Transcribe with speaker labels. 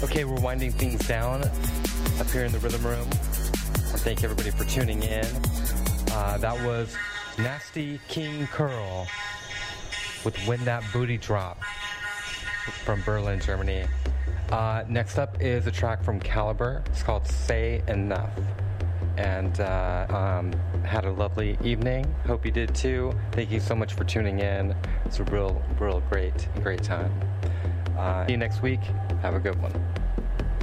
Speaker 1: Okay, we're winding things down up here in the Rhythm Room. And thank everybody for tuning in. That was Nasty King Curl with When That Booty Drop from Berlin, Germany. Next up is a track from Caliber. It's called Say Enough. And had a lovely evening. Hope you did too. Thank you so much for tuning in. It's a real great time. See you next week. Have a good one.